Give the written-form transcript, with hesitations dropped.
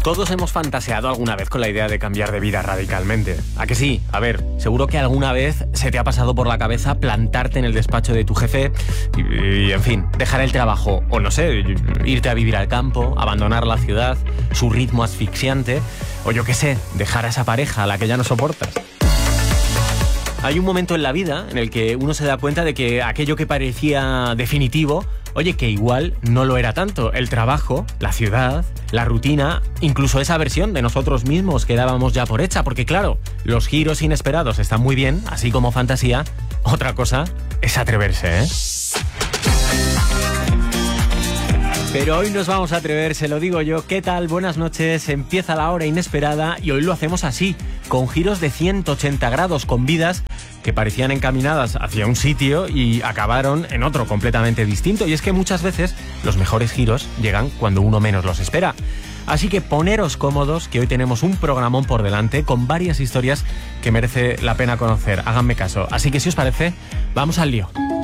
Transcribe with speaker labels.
Speaker 1: Todos hemos fantaseado alguna vez con la idea de cambiar de vida radicalmente. ¿A que sí? A ver, seguro que alguna vez se te ha pasado por la cabeza plantarte en el despacho de tu jefe y en fin, dejar el trabajo o no sé, irte a vivir al campo, abandonar la ciudad, su ritmo asfixiante o yo qué sé, dejar a esa pareja a la que ya no soportas. Hay un momento en la vida en el que uno se da cuenta de que aquello que parecía definitivo, oye, que igual no lo era tanto. El trabajo, la ciudad, la rutina, incluso esa versión de nosotros mismos que dábamos ya por hecha. Porque claro, los giros inesperados están muy bien, así como fantasía. Otra cosa es atreverse, ¿eh? Pero hoy nos vamos a atrever, se lo digo yo. ¿Qué tal? Buenas noches. Empieza la hora inesperada y hoy lo hacemos así, con giros de 180 grados, con vidas que parecían encaminadas hacia un sitio y acabaron en otro completamente distinto. Y es que muchas veces los mejores giros llegan cuando uno menos los espera. Así que poneros cómodos, que hoy tenemos un programón por delante con varias historias que merece la pena conocer. Háganme caso. Así que si os parece, vamos al lío.